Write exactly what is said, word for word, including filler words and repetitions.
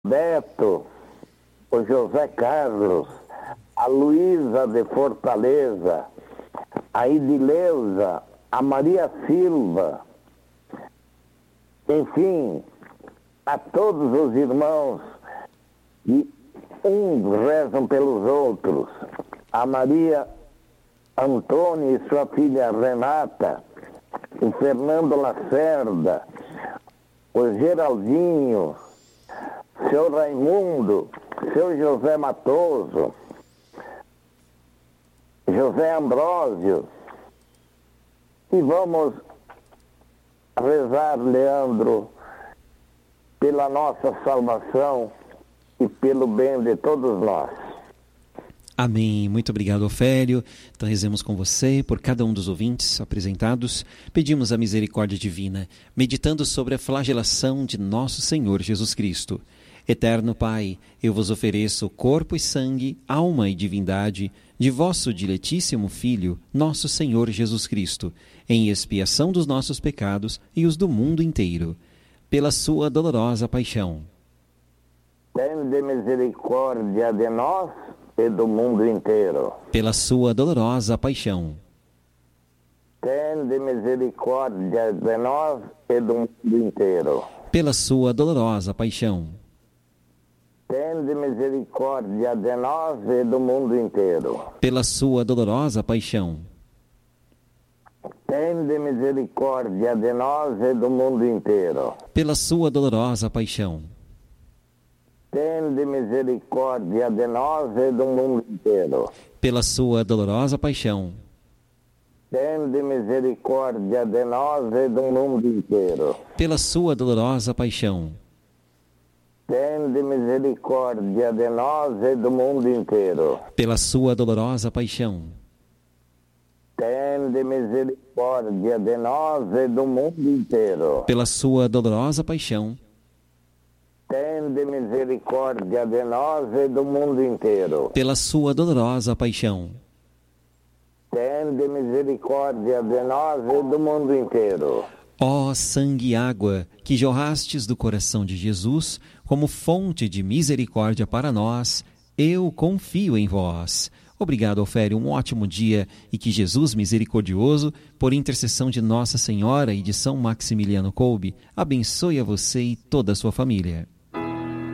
Beto, o José Carlos, a Luísa de Fortaleza, a Idileuza, a Maria Silva, enfim, a todos os irmãos que uns rezam pelos outros, a Maria Antônia e sua filha Renata, o Fernando Lacerda, o Geraldinho, seu Raimundo, seu José Matoso, José Ambrósio. E vamos rezar, Leandro, pela nossa salvação e pelo bem de todos nós. Amém. Muito obrigado, Ofélio. Então rezemos com você, por cada um dos ouvintes apresentados. Pedimos a misericórdia divina, meditando sobre a flagelação de nosso Senhor Jesus Cristo. Eterno Pai, eu vos ofereço corpo e sangue, alma e divindade de vosso diletíssimo Filho, nosso Senhor Jesus Cristo, em expiação dos nossos pecados e os do mundo inteiro, pela sua dolorosa paixão. Tende misericórdia de nós e do mundo inteiro. Pela sua dolorosa paixão. Tende misericórdia de nós e do mundo inteiro. Pela sua dolorosa paixão. Tende misericórdia de nós e do mundo inteiro. Pela sua dolorosa paixão. Tende misericórdia de nós e do mundo inteiro. Pela sua dolorosa paixão. Tende misericórdia de nós e do mundo inteiro. Pela sua dolorosa paixão. Tende misericórdia de nós e do mundo inteiro. Pela sua dolorosa paixão. Tende misericórdia de nós e do mundo inteiro. Pela sua dolorosa paixão. Tende misericórdia de nós e do mundo inteiro. Pela sua dolorosa paixão. Tende misericórdia de nós e do mundo inteiro. Pela sua dolorosa paixão. Tende misericórdia de nós e do mundo inteiro. Ó sangue e água que jorrastes do coração de Jesus como fonte de misericórdia para nós, eu confio em vós. Obrigado, Ofélio, um ótimo dia e que Jesus misericordioso, por intercessão de Nossa Senhora e de São Maximiliano Kolbe, abençoe a você e toda a sua família.